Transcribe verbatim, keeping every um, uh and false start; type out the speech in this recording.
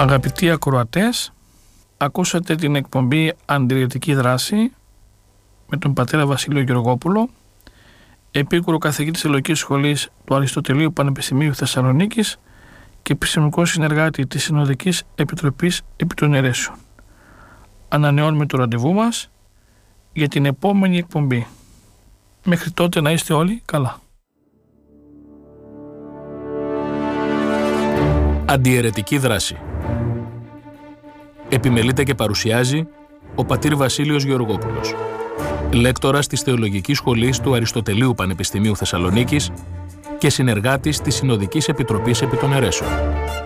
Αγαπητοί ακροατές, ακούσατε την εκπομπή Αντιαιρετική Δράση με τον πατέρα Βασίλειο Γεωργόπουλο, επίκουρο καθηγητή της Θεολογικής Σχολής του Αριστοτελείου Πανεπιστημίου Θεσσαλονίκης και επιστημονικό συνεργάτη της Συνοδικής Επιτροπής επί των Αιρέσεων. Ανανεώνουμε το ραντεβού μας για την επόμενη εκπομπή. Μέχρι τότε να είστε όλοι καλά. Αντιαιρετική Δράση. Επιμελείται και παρουσιάζει ο πατήρ Βασίλειος Γεωργόπουλος, λέκτορας της Θεολογικής Σχολής του Αριστοτελείου Πανεπιστημίου Θεσσαλονίκης και συνεργάτης της Συνοδικής Επιτροπής επί των Αιρέσεων.